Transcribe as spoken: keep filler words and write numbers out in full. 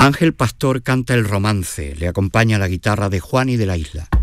Ángel Pastor canta el romance, le acompaña la guitarra de Juani de la Isla.